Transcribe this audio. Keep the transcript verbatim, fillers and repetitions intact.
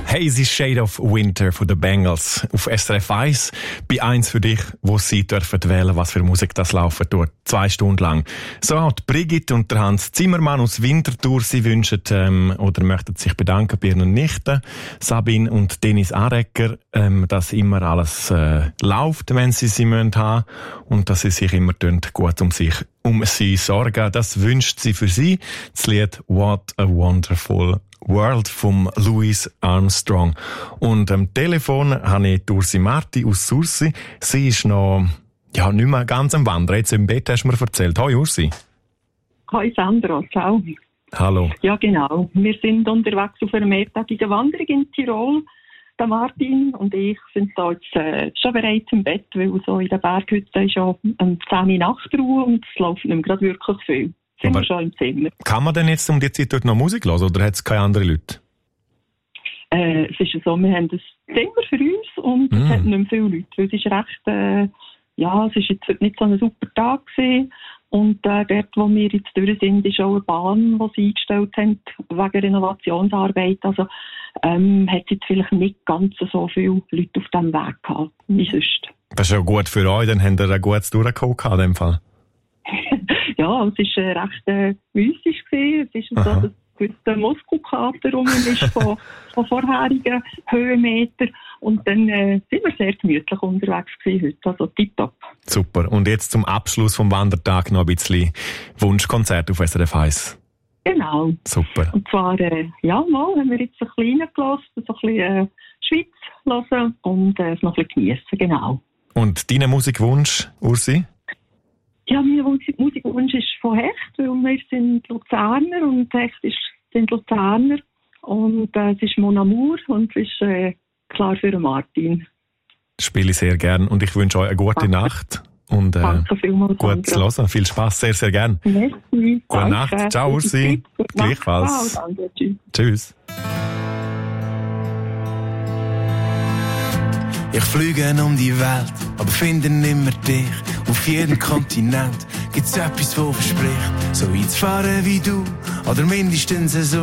Hazy Shade of Winter von den Bengals auf S R F eins. Bei eins für dich, wo Sie dürfen wählen, was für Musik das laufen tut. Zwei Stunden lang. So auch die Brigitte und der Hans Zimmermann aus Winterthur. Sie wünschen ähm, oder möchten sich bedanken bei ihren Nichten, Sabine und Dennis Arecker, ähm, dass immer alles äh, läuft, wenn sie sie haben müssen und dass sie sich immer gut um sich um sie sorgen. Das wünscht sie für sie. Das Lied What a Wonderful World vom Louis Armstrong. Und am Telefon habe ich Ursi Marti aus Sursi. Sie ist noch ja, nicht mehr ganz am Wandern. Jetzt im Bett hast du mir erzählt. Hoi Ursi. Hoi Sandra, ciao. Hallo. Ja genau, wir sind unterwegs auf einer mehrtägigen Wanderung in Tirol. Der Martin und ich sind da jetzt äh, schon bereits im Bett, weil so in der Berghütte ist schon um zehn Uhr Nachtruhe und es läuft nicht mehr gerade wirklich viel. Sind Aber wir schon im Zimmer. Kann man denn jetzt um die Zeit dort noch Musik hören oder hat es keine anderen Leute? Äh, es ist so, wir haben ein Zimmer für uns und mm. es hat nicht mehr viele Leute, weil es ist recht, äh, ja, es ist jetzt nicht so ein super Tag gewesen. Und äh, dort, wo wir jetzt durch sind, ist auch eine Bahn, die sie eingestellt haben, wegen Renovationsarbeit. Also ähm, hat es jetzt vielleicht nicht ganz so viele Leute auf diesem Weg gehabt, wie sonst. Das ist ja gut für euch, dann habt ihr ein gutes Durchkommen in dem Fall. Ja, es war äh, recht äh, mystisch gewesen. Es ist so, dass der Muskelkater rum ist von, von vorherigen Höhenmetern. Und dann äh, sind wir sehr gemütlich unterwegs gewesen heute, also tipptopp. Super. Und jetzt zum Abschluss vom Wandertag noch ein bisschen Wunschkonzert auf S R F eins. Genau. Super. Und zwar, äh, ja, mal haben wir jetzt ein bisschen reingelassen, so ein bisschen äh, Schweiz hören und äh, es noch ein bisschen geniessen, genau. Und dein Musikwunsch, Ursi? Ja, mein Musikwunsch ist von Hecht, weil wir sind Luzerner und Hecht ist, sind Luzerner. Und äh, es ist Mon Amour und es ist äh, klar für den Martin. Das spiele ich sehr gern und ich wünsche euch eine gute Danke. Nacht. Und äh, danke vielmals, gut zu hören. Viel Spaß, sehr, sehr gern. Merci. Gute Danke. Nacht. Ciao, Ursi. Gleichfalls. Ciao, danke. Tschüss. Tschüss. Ich fliege um die Welt, aber finde nimmer dich. Auf jedem Kontinent gibt's etwas, wo verspricht, so weit zu fahren wie du, oder mindestens so.